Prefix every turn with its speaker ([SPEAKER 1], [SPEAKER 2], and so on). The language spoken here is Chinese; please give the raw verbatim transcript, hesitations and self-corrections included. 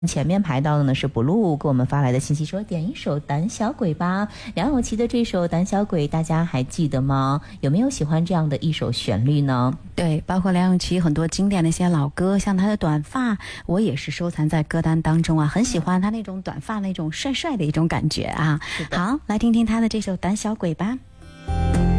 [SPEAKER 1] 前面排到的呢是 Blue 给我们发来的信息说点一首胆小鬼吧。梁咏琪的这首胆小鬼大家还记得吗？有没有喜欢这样的一首旋律呢？
[SPEAKER 2] 对，包括梁咏琪很多经典的一些老歌，像她的短发我也是收藏在歌单当中啊，很喜欢她那种短发那种帅帅的一种感觉啊。好，来听听她的这首胆小鬼吧。